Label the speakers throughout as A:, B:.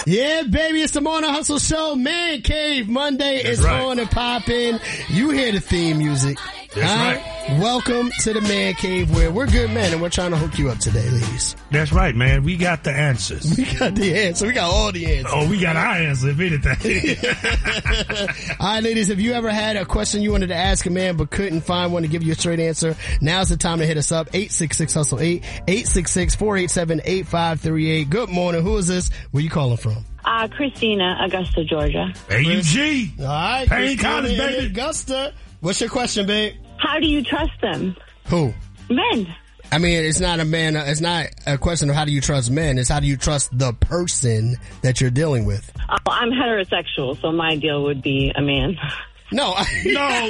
A: Yeah, baby, it's the Morning Hustle Show. Man Cave Monday is
B: right.
A: on and popping. You hear the theme music.
B: That's right.
A: Welcome to the Man Cave, where we're good men and we're trying to hook you up today, ladies.
B: That's right, man. We got the answers.
A: We got the answer. We got all the answers.
B: Oh, we got our answer, if anything.
A: All right, ladies, if you ever had a question you wanted to ask a man but couldn't find one to give you a straight answer, now's the time to hit us up. 866-HUSTLE-8, 866-487-8538. Good morning. Who is this? Where you calling from?
C: Christina, Augusta, Georgia.
B: AUG.
A: All right.
B: Payne College, baby.
A: Augusta. What's your question, babe?
C: How do you trust them?
A: Who?
C: Men.
A: I mean, it's not a man. It's not a question of how do you trust men. It's how do you trust the person that you're dealing with.
C: Oh, I'm heterosexual, so my deal would be a man.
A: No.
B: No.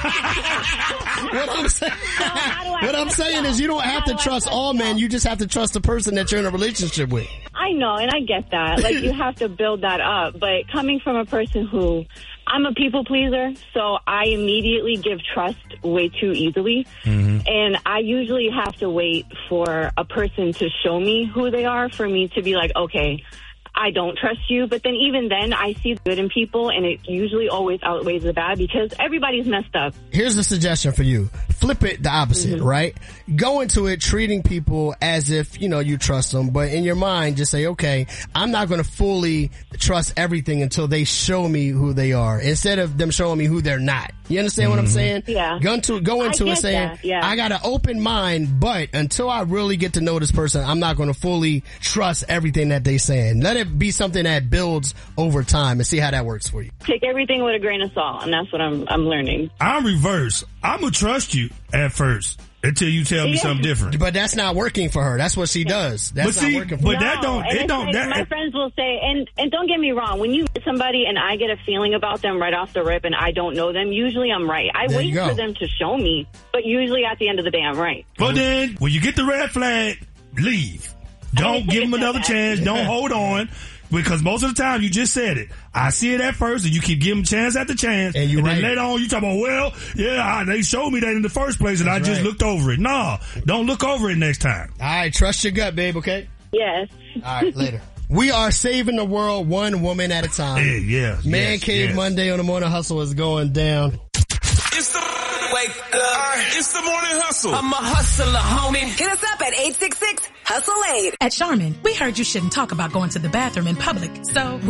A: What I'm saying is you don't have to trust all men. You just have to trust the person that you're in a relationship with.
C: I know, and I get that. Like, you have to build that up. But coming from a person who, I'm a people pleaser, so I immediately give trust way too easily. Mm-hmm. And I usually have to wait for a person to show me who they are for me to be like, okay, I don't trust you. But then even then, I see the good in people, and it usually always outweighs the bad because everybody's messed up.
A: Here's a suggestion for you. Flip it the opposite, right? Go into it treating people as if, you know, you trust them. But in your mind, just say, okay, I'm not going to fully trust everything until they show me who they are, instead of them showing me who they're not. You understand what I'm saying?
C: Yeah.
A: Go into it saying, I got an open mind, but until I really get to know this person, I'm not going to fully trust everything that they saying. Let it be something that builds over time and see how that works for you.
C: Take everything with a grain of salt, and that's what I'm learning.
B: I'm reverse. I'm going to trust you at first until you tell me something different.
A: But that's not working for her. That's what she does. That's not working for her.
C: But my friends will say, and don't get me wrong, when you meet somebody and I get a feeling about them right off the rip and I don't know them, usually I'm right. I wait for them to show me, but usually at the end of the day, I'm right.
B: But then, when you get the red flag, leave. Don't give them another chance. Don't hold on. Because most of the time, you just said it. I see it at first, and you keep giving chance after chance. And then later on, you talk about, well, yeah, they showed me that in the first place, and I just looked over it. No, don't look over it next time.
A: All right, trust your gut, babe, okay?
C: Yes.
A: All right, later. We are saving the world one woman at a time.
B: Yeah,
A: Man Cave Monday on the Morning Hustle is going down.
D: It's the wake up. It's the Morning Hustle. I'm a hustler, homie.
E: Hit us up at 866-HUSTLE-8.
F: At Charmin, we heard you shouldn't talk about going to the bathroom in public, so